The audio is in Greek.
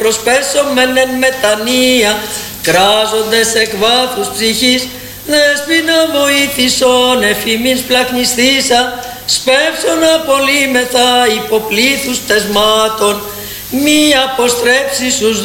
προσπέσομεν εν μετανία, κράζοντες εκ βάθους ψυχής, Δέσποινα βοήθησον εφημίν σπλαχνιστήσα, σπεύσον απολύμεθα υποπλήθους τεσμάτων, μη αποστρέψει στους